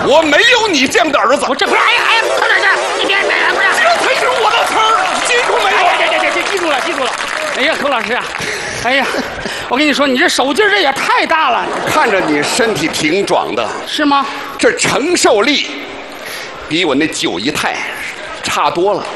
我没有你这样的儿子。 我这不是，哎，快点去！你别，不是， 这才是我的词儿，记住没有？ 记住了，记住了。哎呀，寇老师啊，哎呀，我跟你说，你这手劲儿这也太大了。 看着你身体挺壮的， 是吗？ 这承受力比我那九姨太差多了。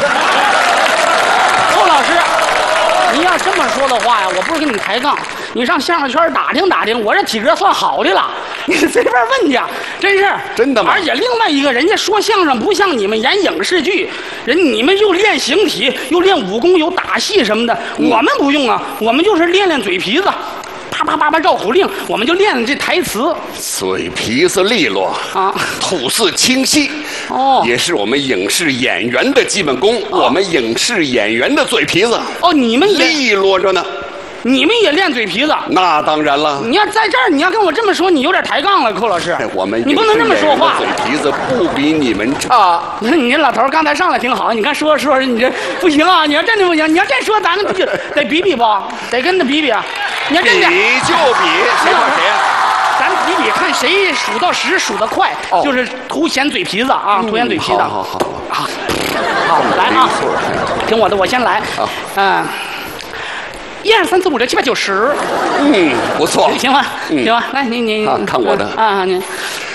寇老师，你要这么说的话呀，我不是跟你抬杠，你上相声圈打听打听，我这体格算好的了。你随便问去，真是真的吗？ 而且另外一个，人家说相声不像你们演影视剧，你们又练形体，又练武功，有打戏什么的。我们不用啊，我们就是练嘴皮子。啪啪啪啪绕口令，我们就练这台词。 嘴皮子利落啊， 吐字清晰， 哦， 也是我们影视演员的基本功。我们影视演员的嘴皮子， 哦，你们也利落着呢。 你们也练嘴皮子？ 那当然了。 你要在这儿，你要跟我这么说，你有点抬杠了，寇老师。 我们你不能这么说话。 嘴皮子不比你们差。 你这老头刚才上来挺好，你看说你这不行啊！你要真的不行，你要再说咱们就得比比不？得跟他比比啊！你要真的比就比，谁怕谁呀？ 咱比比看谁数到10数得快，就是凸显嘴皮子啊，凸显嘴皮子。好，来啊！听我的，我先来。1、2、3、4、5、6、7、8、9、10。 不错。 行吧，行吧，来你看我的啊，你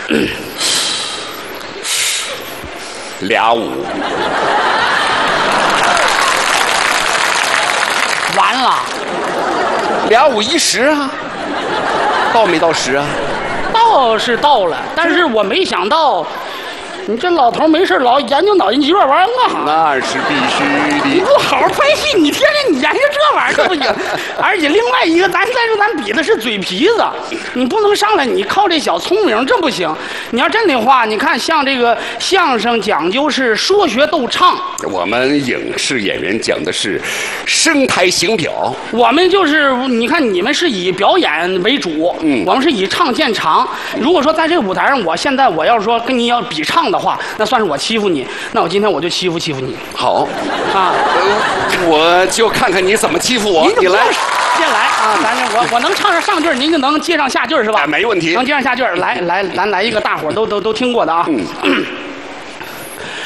俩5。 完了。 俩5、1、10啊，到没到10啊？ 到是到了，但是我没想到。你这老头没事老研究脑筋急转弯干啥？ 那是必须的。 你不好好拍戏，你天天你研究这玩意儿不行。而且另外一个，咱比的是嘴皮子，你不能上来你靠这小聪明，这不行。你要真的话，你看像这个相声讲究是说学逗唱， 我们影视演员讲的是声台形表。 我们就是你看你们是以表演为主，我们是以唱见长。如果说在这个舞台上，现在我要说跟你要比唱的话，那算是我欺负你。那我今天我就欺负你。 好啊， 我就看看你怎么欺负我。你来， 先来啊！我能唱上句，您就能接上下句是吧？ 没问题， 能接上下句。来，咱来一个大伙都听过的啊。